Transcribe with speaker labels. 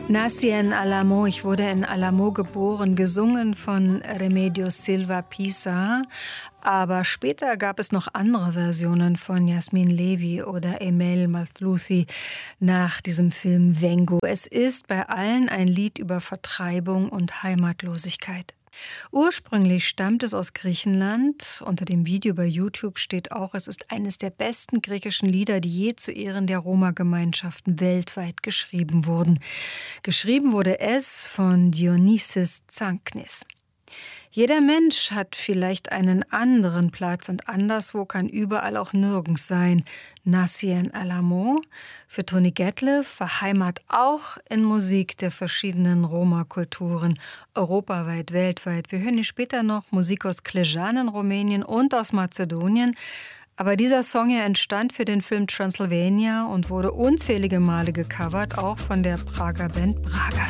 Speaker 1: Nací en Alamo, ich wurde in Alamo geboren, gesungen von Remedios Silva Pisa. Aber später gab es noch andere Versionen von Yasmin Levy oder Emel Mathlouthi nach diesem Film Vengo. Es ist bei allen ein Lied über Vertreibung und Heimatlosigkeit. Ursprünglich stammt es aus Griechenland. Unter dem Video bei YouTube steht auch, es ist eines der besten griechischen Lieder, die je zu Ehren der Roma-Gemeinschaften weltweit geschrieben wurden. Geschrieben wurde es von Dionysis Zanknis. Jeder Mensch hat vielleicht einen anderen Platz und anderswo kann überall auch nirgends sein. Nací en Alamo für Toni Gettlev war Heimat auch in Musik der verschiedenen Roma-Kulturen, europaweit, weltweit. Wir hören hier später noch Musik aus Klejan in Rumänien und aus Mazedonien. Aber dieser Song hier entstand für den Film Transylvania und wurde unzählige Male gecovert, auch von der Prager Band Braga.